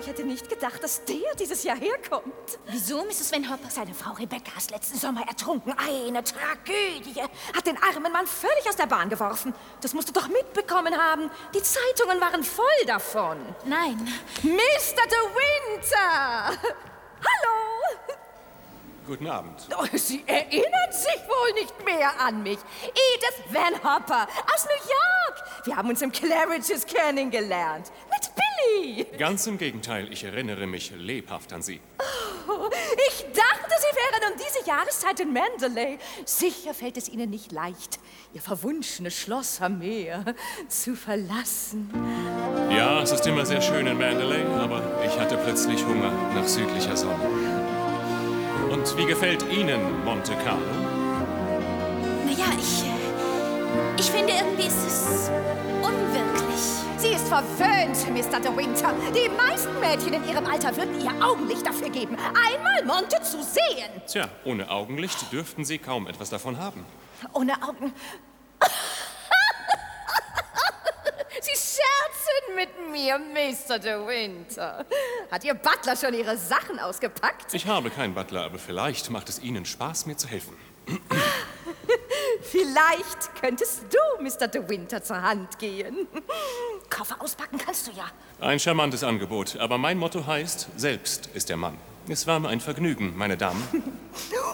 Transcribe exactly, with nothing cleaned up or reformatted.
Ich hätte nicht gedacht, dass der dieses Jahr herkommt. Wieso, Misses Van Hopper? Seine Frau Rebecca ist letzten Sommer ertrunken. Eine Tragödie. Hat den armen Mann völlig aus der Bahn geworfen. Das musst du doch mitbekommen haben. Die Zeitungen waren voll davon. Nein. Mister De Winter! Hallo! Guten Abend. Oh, Sie erinnern sich wohl nicht mehr an mich. Edith Van Hopper aus New York. Wir haben uns im Claridge's kennengelernt. Mit Billy. Ganz im Gegenteil, ich erinnere mich lebhaft an Sie. Oh, ich dachte, Sie wären um diese Jahreszeit in Mandalay. Sicher fällt es Ihnen nicht leicht, Ihr verwunschenes Schloss am Meer zu verlassen. Ja, es ist immer sehr schön in Mandalay, aber ich hatte plötzlich Hunger nach südlicher Sonne. Und wie gefällt Ihnen Monte Carlo? Naja, ich... Ich finde, irgendwie ist es unwirklich. Sie ist verwöhnt, Mister De Winter. Die meisten Mädchen in ihrem Alter würden ihr Augenlicht dafür geben, einmal Monte zu sehen. Tja, ohne Augenlicht dürften Sie kaum etwas davon haben. Ohne Augen... Sie scherzen mit mir, Mister De Winter. Hat Ihr Butler schon Ihre Sachen ausgepackt? Ich habe keinen Butler, aber vielleicht macht es Ihnen Spaß, mir zu helfen. Vielleicht könntest du, Mister De Winter, zur Hand gehen. Koffer auspacken kannst du ja. Ein charmantes Angebot, aber mein Motto heißt, selbst ist der Mann. Es war mir ein Vergnügen, meine Damen.